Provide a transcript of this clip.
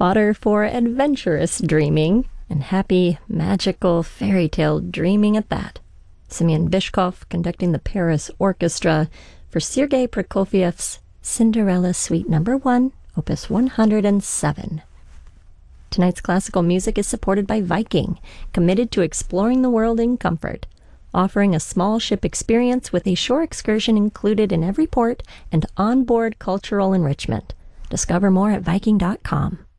fodder for adventurous dreaming, and happy, magical fairy tale dreaming at that. Semyon Bychkov conducting the Paris Orchestra for Sergei Prokofiev's Cinderella Suite No. 1, Opus 107. Tonight's classical music is supported by Viking, committed to exploring the world in comfort, offering a small ship experience with a shore excursion included in every port and onboard cultural enrichment. Discover more at Viking.com.